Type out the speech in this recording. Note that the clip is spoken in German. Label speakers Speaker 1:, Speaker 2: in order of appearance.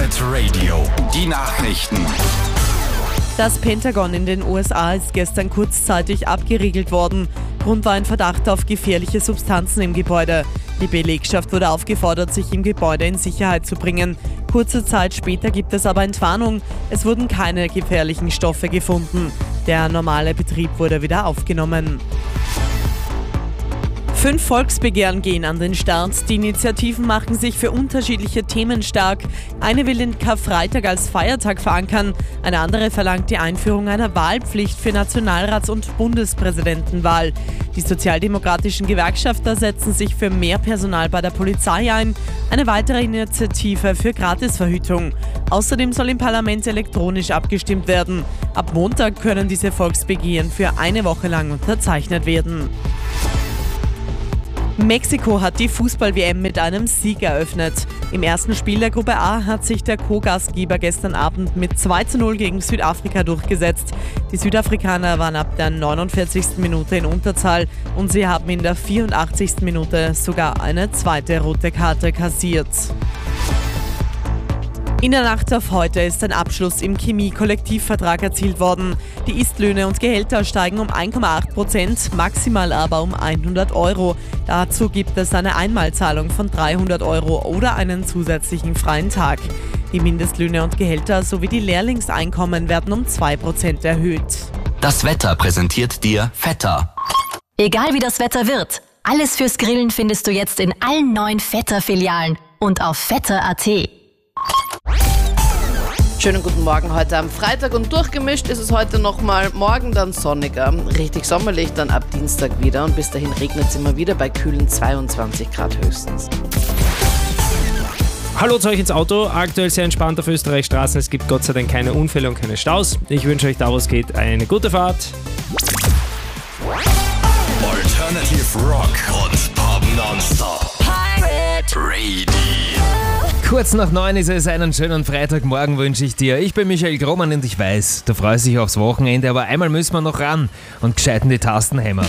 Speaker 1: Planet Radio. Die Nachrichten.
Speaker 2: Das Pentagon in den USA ist gestern kurzzeitig abgeriegelt worden. Grund war ein Verdacht auf gefährliche Substanzen im Gebäude. Die Belegschaft wurde aufgefordert, sich im Gebäude in Sicherheit zu bringen. Kurze Zeit später gibt es aber Entwarnung. Es wurden keine gefährlichen Stoffe gefunden. Der normale Betrieb wurde wieder aufgenommen. 5 Volksbegehren gehen an den Start. Die Initiativen machen sich für unterschiedliche Themen stark. Eine will den Karfreitag als Feiertag verankern. Eine andere verlangt die Einführung einer Wahlpflicht für Nationalrats- und Bundespräsidentenwahl. Die sozialdemokratischen Gewerkschafter setzen sich für mehr Personal bei der Polizei ein. Eine weitere Initiative für Gratisverhütung. Außerdem soll im Parlament elektronisch abgestimmt werden. Ab Montag können diese Volksbegehren für eine Woche lang unterzeichnet werden. Mexiko hat die Fußball-WM mit einem Sieg eröffnet. Im ersten Spiel der Gruppe A hat sich der Co-Gastgeber gestern Abend mit 2:0 gegen Südafrika durchgesetzt. Die Südafrikaner waren ab der 49. Minute in Unterzahl und sie haben in der 84. Minute sogar eine zweite rote Karte kassiert. In der Nacht auf heute ist ein Abschluss im Chemie-Kollektivvertrag erzielt worden. Die Istlöhne und Gehälter steigen um 1,8%, maximal aber um 100 Euro. Dazu gibt es eine Einmalzahlung von 300 Euro oder einen zusätzlichen freien Tag. Die Mindestlöhne und Gehälter sowie die Lehrlingseinkommen werden um 2% erhöht.
Speaker 1: Das Wetter präsentiert dir Vetter.
Speaker 3: Egal wie das Wetter wird, alles fürs Grillen findest du jetzt in allen 9 Vetter-Filialen und auf vetter.at.
Speaker 4: Schönen guten Morgen heute am Freitag und durchgemischt ist es heute nochmal, morgen dann sonniger, richtig sommerlich dann ab Dienstag wieder und bis dahin regnet es immer wieder bei kühlen 22 Grad höchstens.
Speaker 5: Hallo zu euch ins Auto, aktuell sehr entspannt auf Österreichs Straßen, es gibt Gott sei Dank keine Unfälle und keine Staus. Ich wünsche euch da, wo es geht, eine gute Fahrt.
Speaker 1: Alternative Rock und Pop nonstop. Pirate Radio.
Speaker 6: Kurz nach 9 ist es, einen schönen Freitagmorgen wünsche ich dir. Ich bin Michael Grohmann und ich weiß, du freust dich aufs Wochenende, aber einmal müssen wir noch ran und gescheit in die Tasten hämmern.